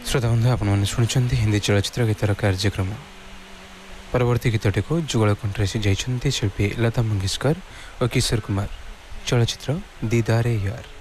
श्रोता बंधु आपने शुणुंट हिंदी चलचित्र गीतार कार्यक्रम परवर्ती गीतटी को जुगल कंठरे जाइछन्ति शिल्पी लता मंगेशकर और किशोर कुमार चलचित्र दीदारे यार।